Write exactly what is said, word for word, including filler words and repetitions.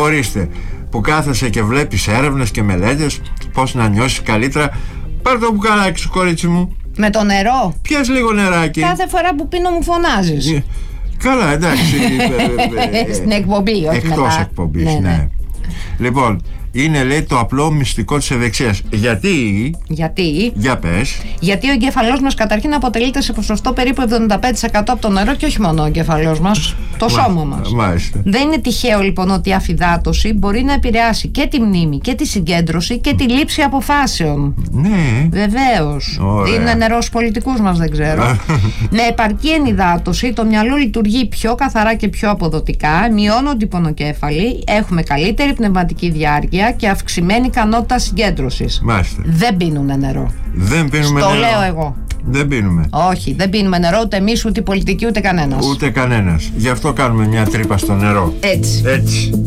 ορίστε, που κάθεσαι και βλέπεις έρευνες και μελέτες πώς να νιώσεις καλύτερα, πάρ' το μπουκαλάκι σου, κορίτσι μου. Με το νερό. Πιες λίγο νεράκι. Κάθε φορά που πίνω μου φωνάζεις. Καλά, εντάξει. Στην εκπομπή, όχι εκτός μετά. εκπομπής, ναι, ναι. ναι. Λοιπόν, είναι, λέει, το απλό μυστικό της ευεξίας. Γιατί? Γιατί? Για πες. Γιατί ο εγκέφαλός μας καταρχήν αποτελείται σε ποσοστό περίπου εβδομήντα πέντε τοις εκατό από το νερό και όχι μόνο ο εγκέφαλός μας, το σώμα μας. Μάλιστα. Δεν είναι τυχαίο λοιπόν ότι η αφυδάτωση μπορεί να επηρεάσει και τη μνήμη και τη συγκέντρωση και τη λήψη αποφάσεων. Ναι. Βεβαίως. Ωραία. Είναι νερό στους πολιτικούς μας, δεν ξέρω. Με επαρκή ενυδάτωση το μυαλό λειτουργεί πιο καθαρά και πιο αποδοτικά, μειώνονται οι πονοκέφαλοι, έχουμε καλύτερη πνευματική διάρκεια και αυξημένη ικανότητα συγκέντρωσης. Μάλιστα. Δεν πίνουνε νερό. Δεν πίνουμε Το νερό. λέω εγώ. Δεν πίνουμε. Όχι, δεν πίνουμε νερό ούτε εμείς, ούτε οι πολιτικοί, ούτε κανένας. Ούτε κανένας. Γι' αυτό κάνουμε μια τρύπα στο νερό. Έτσι. Έτσι.